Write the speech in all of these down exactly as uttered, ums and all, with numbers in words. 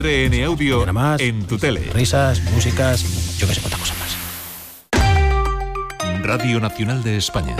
R N Audio más, en tu tele. Risas, músicas, yo que sé cuántas cosas más. Radio Nacional de España.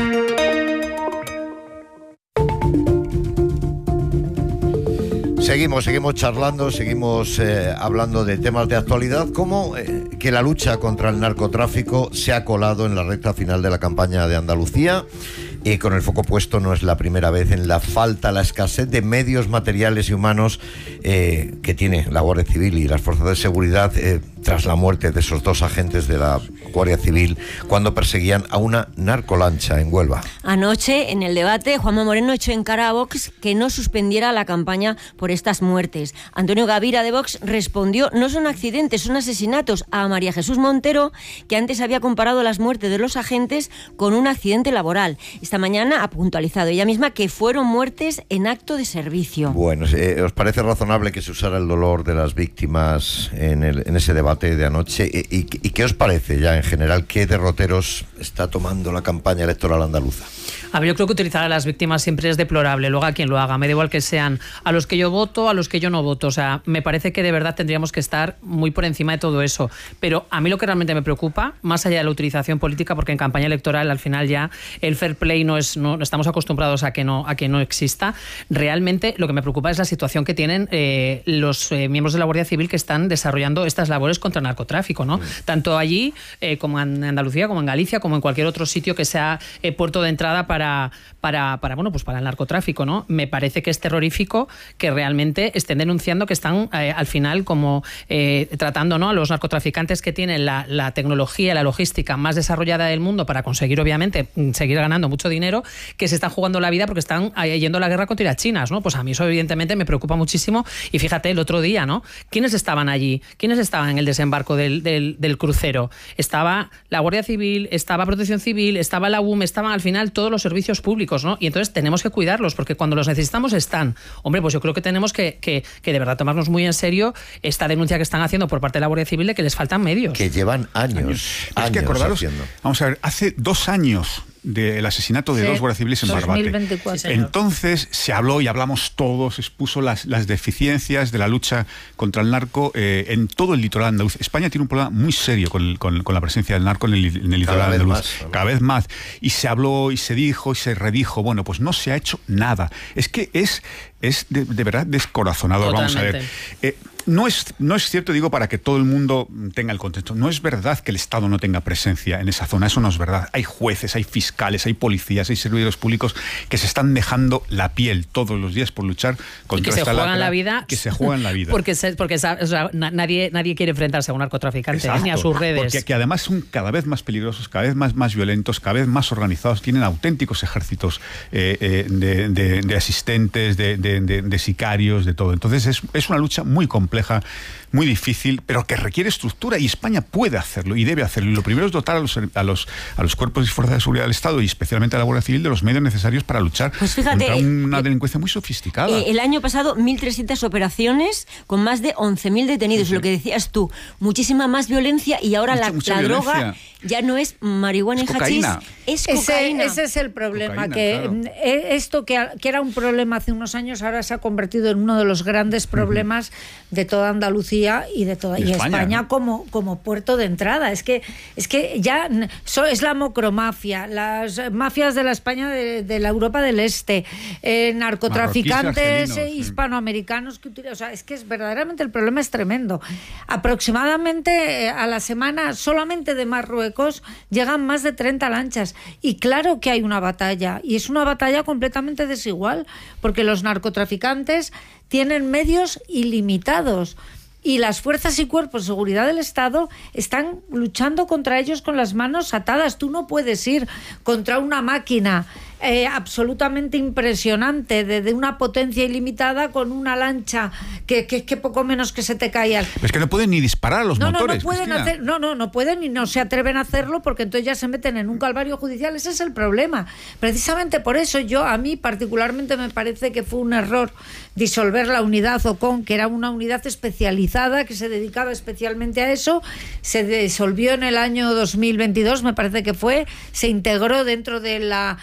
Seguimos, seguimos charlando, seguimos eh, hablando de temas de actualidad, como eh, que la lucha contra el narcotráfico se ha colado en la recta final de la campaña de Andalucía, y con el foco puesto, no es la primera vez, en la falta, la escasez de medios materiales y humanos eh, que tiene la Guardia Civil y las fuerzas de seguridad eh, tras la muerte de esos dos agentes de la Guardia Civil cuando perseguían a una narcolancha en Huelva. Anoche, en el debate, Juanma Moreno echó en cara a Vox que no suspendiera la campaña por estas muertes. Antonio Gavira, de Vox, respondió: no son accidentes, son asesinatos, a María Jesús Montero, que antes había comparado las muertes de los agentes con un accidente laboral. Esta mañana ha puntualizado ella misma que fueron muertes en acto de servicio. Bueno, eh, ¿os parece razonable que se usara el dolor de las víctimas en, el, en ese debate de anoche? ¿Y, y, y qué os parece ya en general? ¿Qué derroteros está tomando la campaña electoral andaluza? A ver, yo creo que utilizar a las víctimas siempre es deplorable, luego a quien lo haga. Me da igual que sean a los que yo voto, a los que yo no voto. O sea, me parece que de verdad tendríamos que estar muy por encima de todo eso. Pero a mí lo que realmente me preocupa, más allá de la utilización política, porque en campaña electoral al final ya el fair play no es, no estamos acostumbrados a que no, a que no exista. Realmente lo que me preocupa es la situación que tienen eh, los eh, miembros de la Guardia Civil que están desarrollando estas labores contra el narcotráfico, ¿no? Sí. Tanto allí eh, como en Andalucía, como en Galicia, como en cualquier otro sitio que sea eh, puerto de entrada para Para, para, para, bueno, pues para el narcotráfico, ¿no? Me parece que es terrorífico que realmente estén denunciando que están eh, al final como eh, tratando, ¿no?, a los narcotraficantes que tienen la, la tecnología, la logística más desarrollada del mundo para conseguir, obviamente, seguir ganando mucho dinero, que se están jugando la vida porque están eh, yendo a la guerra contra las chinas, ¿no? Pues a mí eso evidentemente me preocupa muchísimo. Y fíjate, el otro día, ¿no?, ¿quiénes estaban allí? ¿Quiénes estaban en el desembarco del, del, del crucero? Estaba la Guardia Civil, estaba Protección Civil, estaba la U M, estaban al final todos los servicios públicos, ¿no? Y entonces tenemos que cuidarlos, porque cuando los necesitamos están. Hombre, pues yo creo que tenemos que, que, que de verdad tomarnos muy en serio esta denuncia que están haciendo por parte de la Guardia Civil de que les faltan medios. Que llevan años, años, años es que acordaros, haciendo. Vamos a ver, hace dos años del asesinato de sí, dos guardias civiles en Barbate. dos mil veinticuatro. Entonces se habló y hablamos todos, expuso las, las deficiencias de la lucha contra el narco eh, en todo el litoral andaluz. España tiene un problema muy serio con, el, con, con la presencia del narco en el, en el litoral cada andaluz. Vez más, cada vez más. Y se habló y se dijo y se redijo. Bueno, pues no se ha hecho nada. Es que es, es de, de verdad descorazonador. Totalmente. Vamos a ver. Eh, No es, no es cierto, digo, para que todo el mundo tenga el contexto, no es verdad que el Estado no tenga presencia en esa zona, eso no es verdad. Hay jueces, hay fiscales, hay policías, hay servidores públicos que se están dejando la piel todos los días por luchar contra esta lacra. Que se juegan la vida. Que se juegan la vida. Porque, se, porque o sea, nadie, nadie quiere enfrentarse a un narcotraficante, ¿eh? Ni a sus redes. Porque que además son cada vez más peligrosos, cada vez más, más violentos, cada vez más organizados, tienen auténticos ejércitos eh, eh, de, de, de asistentes, de, de, de, de sicarios, de todo. Entonces es, es una lucha muy compleja. compleja, muy difícil, pero que requiere estructura, y España puede hacerlo y debe hacerlo. Y lo primero es dotar a los, a los, a los cuerpos y fuerzas de seguridad del Estado, y especialmente a la Guardia Civil, de los medios necesarios para luchar pues fíjate, contra una eh, delincuencia muy sofisticada. Eh, el año pasado, mil trescientas operaciones con más de once mil detenidos, sí, sí. Lo que decías tú, muchísima más violencia, y ahora mucha, la, mucha la droga ya no es marihuana es y hachís, es cocaína. Ese, ese es el problema, cocaína, que claro. Esto que, que era un problema hace unos años, ahora se ha convertido en uno de los grandes problemas uh-huh. de toda Andalucía y de toda y España, España ¿no? como, como puerto de entrada. Es que, es que ya so, es la mocromafia, las mafias de la España de, de la Europa del Este, eh, narcotraficantes eh, hispanoamericanos que utilizan, o sea, es que es verdaderamente el problema es tremendo. Aproximadamente eh, a la semana, solamente de Marruecos llegan más de treinta lanchas, y claro que hay una batalla, y es una batalla completamente desigual, porque los narcotraficantes tienen medios ilimitados, y las fuerzas y cuerpos de seguridad del Estado están luchando contra ellos con las manos atadas. Tú no puedes ir contra una máquina eh, absolutamente impresionante, de, de una potencia ilimitada, con una lancha que, que, que poco menos que se te caía. Es que no pueden ni disparar a los no, motores. No, no pueden hacer, no, no, no pueden y no se atreven a hacerlo, porque entonces ya se meten en un calvario judicial. Ese es el problema. Precisamente por eso yo, a mí particularmente me parece que fue un error disolver la unidad OCON, que era una unidad especializada que se dedicaba especialmente a eso. Se disolvió en el año dos mil veintidós, me parece que fue, se integró dentro de la, las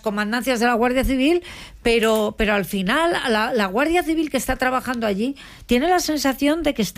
comandancias de la Guardia Civil, pero, pero al final la, la Guardia Civil que está trabajando allí tiene la sensación de que está